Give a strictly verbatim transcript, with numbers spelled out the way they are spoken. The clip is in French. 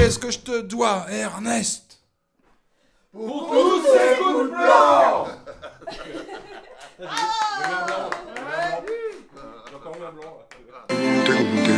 qu'est-ce que je te dois, Ernest? Pour tous ces coups de blanc. T'as compris.